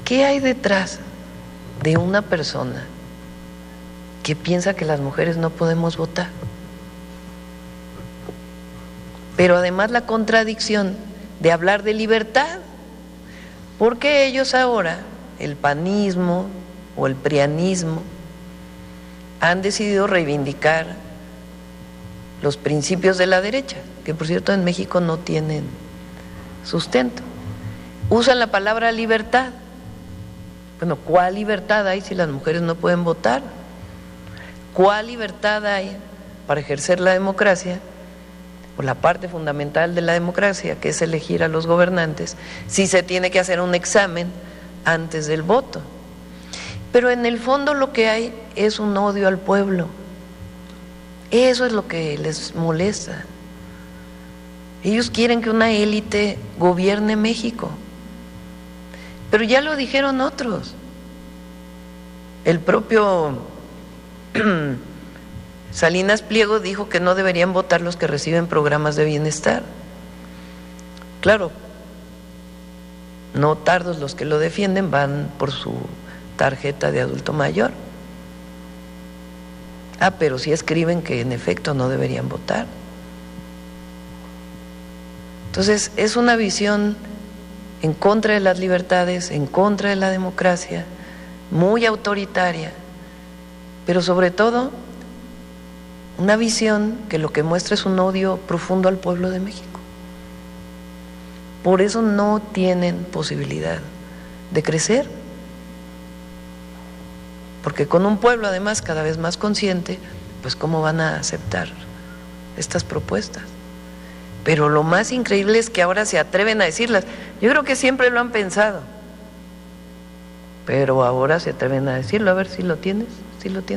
¿qué hay detrás de una persona que piensa que las mujeres no podemos votar? Pero además la contradicción de hablar de libertad, porque ellos ahora, el panismo o el prianismo, han decidido reivindicar los principios de la derecha, que por cierto en México no tienen sustento. Usan la palabra libertad. Bueno, ¿cuál libertad hay si las mujeres no pueden votar? ¿Cuál libertad hay para ejercer la democracia, o la parte fundamental de la democracia, que es elegir a los gobernantes, si se tiene que hacer un examen antes del voto? Pero en el fondo lo que hay es un odio al pueblo. Eso es lo que les molesta. Ellos quieren que una élite gobierne México. Pero ya lo dijeron otros. El propio Salinas Pliego dijo que no deberían votar los que reciben programas de bienestar. Claro, no tardos los que lo defienden van por su tarjeta de adulto mayor. Pero sí escriben que en efecto no deberían votar. Entonces es una visión en contra de las libertades, en contra de la democracia, muy autoritaria, pero sobre todo una visión que lo que muestra es un odio profundo al pueblo de México. Por eso no tienen posibilidad de crecer, porque con un pueblo además cada vez más consciente, pues cómo van a aceptar estas propuestas. Pero lo más increíble es que ahora se atreven a decirlas. Yo creo que siempre lo han pensado, pero ahora se atreven a decirlo. A ver si lo tienes, si lo tienes.